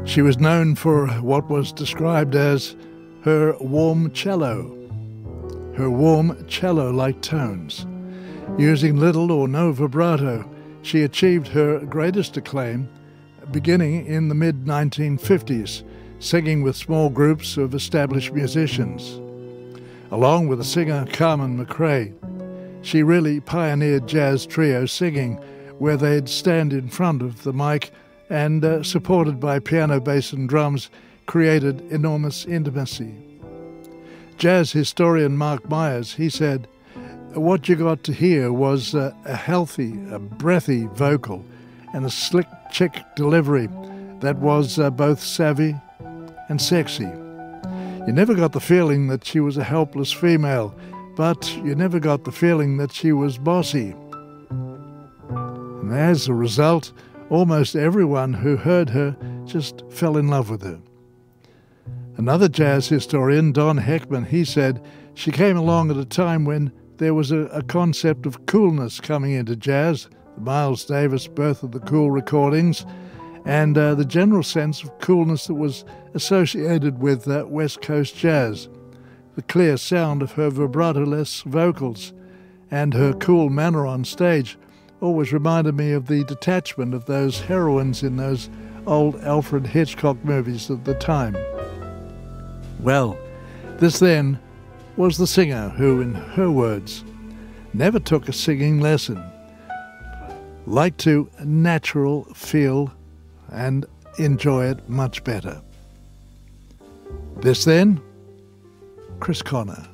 She was known for what was described as her warm cello-like tones. Using little or no vibrato, she achieved her greatest acclaim beginning in the mid-1950s, singing with small groups of established musicians. Along with the singer Carmen McRae, she really pioneered jazz trio singing, where they'd stand in front of the mic and, supported by piano, bass and drums, created enormous intimacy. Jazz historian Mark Myers, he said, "What you got to hear was a healthy, a breathy vocal and a slick chick delivery that was both savvy and sexy. You never got the feeling that she was a helpless female, but you never got the feeling that she was bossy." And as a result, almost everyone who heard her just fell in love with her. Another jazz historian, Don Heckman, he said she came along at a time when there was a concept of coolness coming into jazz, the Miles Davis Birth of the Cool recordings, and the general sense of coolness that was associated with West Coast jazz. The clear sound of her vibrato-less vocals and her cool manner on stage always reminded me of the detachment of those heroines in those old Alfred Hitchcock movies of the time. Well, this then was the singer who, in her words, never took a singing lesson, liked to natural feel and enjoy it much better. This then, Chris Connor.